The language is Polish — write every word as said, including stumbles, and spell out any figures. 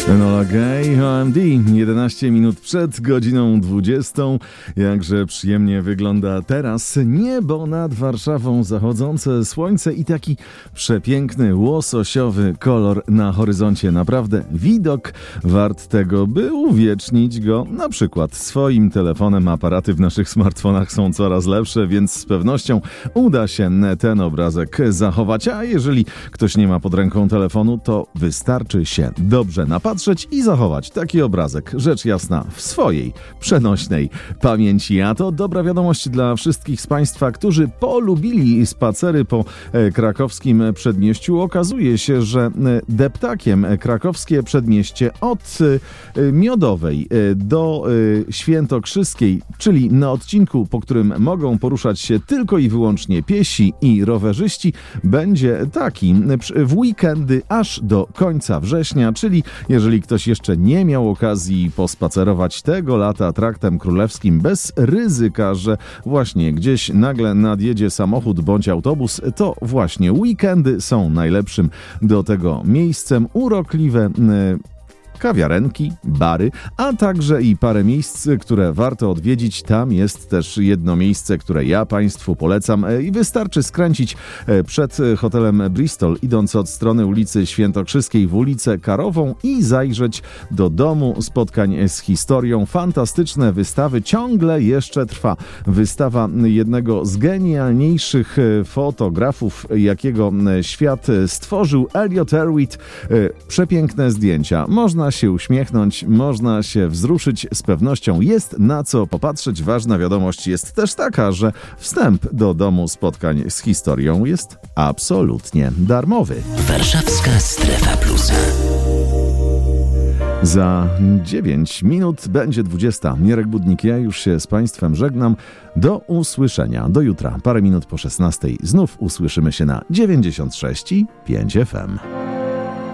Enola Gay, O M D, jedenaście minut przed godziną dwudziestą. Jakże przyjemnie wygląda teraz niebo nad Warszawą, zachodzące słońce i taki przepiękny łososiowy kolor na horyzoncie. Naprawdę widok wart tego, by uwiecznić go na przykład swoim telefonem. Aparaty w naszych smartfonach są coraz lepsze, więc z pewnością uda się ten obrazek zachować. A jeżeli ktoś nie ma pod ręką telefonu, to wystarczy się dobrze napatrzeć i zachować taki obrazek, rzecz jasna, w swojej przenośnej pamięci. A to dobra wiadomość dla wszystkich z Państwa, którzy polubili spacery po krakowskim przedmieściu. Okazuje się, że deptakiem krakowskie przedmieście od Miodowej do Świętokrzyskiej, czyli na odcinku, po którym mogą poruszać się tylko i wyłącznie piesi i rowerzyści, będzie taki w weekendy aż do końca września, czyli jeżeli ktoś jeszcze nie miał okazji pospacerować tego lata traktem królewskim bez ryzyka, że właśnie gdzieś nagle nadjedzie samochód bądź autobus, to właśnie weekendy są najlepszym do tego miejscem. Urokliwe kawiarenki, bary, a także i parę miejsc, które warto odwiedzić. Tam jest też jedno miejsce, które ja Państwu polecam i wystarczy skręcić przed hotelem Bristol, idąc od strony ulicy Świętokrzyskiej w ulicę Karową i zajrzeć do domu spotkań z historią. Fantastyczne wystawy, ciągle jeszcze trwa wystawa jednego z genialniejszych fotografów, jakiego świat stworzył, Elliot Erwitt. Przepiękne zdjęcia. Można się uśmiechnąć, można się wzruszyć, z pewnością jest na co popatrzeć. Ważna wiadomość jest też taka, że wstęp do domu spotkań z historią jest absolutnie darmowy. Warszawska Strefa Plus. Za dziewięć minut będzie dwudziesta. Mirek Budnik, ja już się z Państwem żegnam. Do usłyszenia. Do jutra. Parę minut po szesnastej. Znów usłyszymy się na dziewięćdziesiąt sześć i pięć F M.